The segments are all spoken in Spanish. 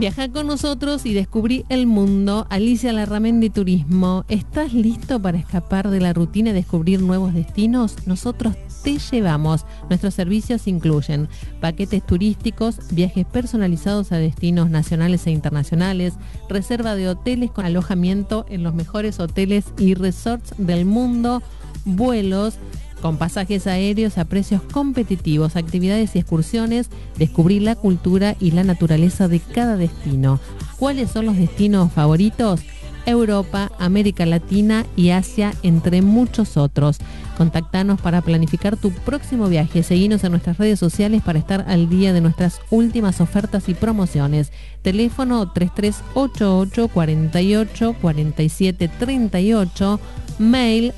Viaja con nosotros y descubrí el mundo. Alicia Larramendi Turismo. ¿Estás listo para escapar de la rutina y descubrir nuevos destinos? Nosotros te llevamos. Nuestros servicios incluyen paquetes turísticos, viajes personalizados a destinos nacionales e internacionales, reserva de hoteles con alojamiento en los mejores hoteles y resorts del mundo, vuelos con pasajes aéreos a precios competitivos, actividades y excursiones, descubrir la cultura y la naturaleza de cada destino. ¿Cuáles son los destinos favoritos? Europa, América Latina y Asia, entre muchos otros. Contactanos para planificar tu próximo viaje. Seguinos en nuestras redes sociales para estar al día de nuestras últimas ofertas y promociones. Teléfono 3388 48 47 38. Mail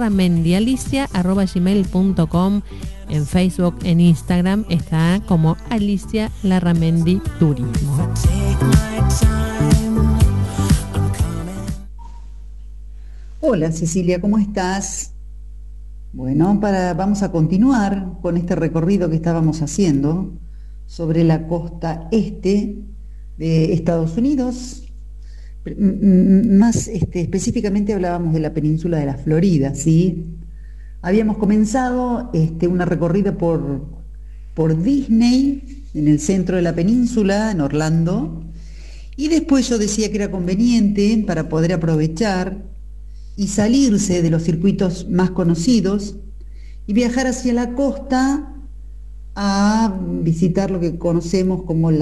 larramendialicia@gmail.com. En Facebook, en Instagram está como Alicia Larramendi Turismo. Hola Cecilia, ¿cómo estás? Bueno, vamos a continuar con este recorrido que estábamos haciendo sobre la costa este de Estados Unidos. Más específicamente hablábamos de la península de la Florida, ¿sí? Habíamos comenzado una recorrida por Disney, en el centro de la península, en Orlando, y después yo decía que era conveniente para poder aprovechar y salirse de los circuitos más conocidos y viajar hacia la costa a visitar lo que conocemos como la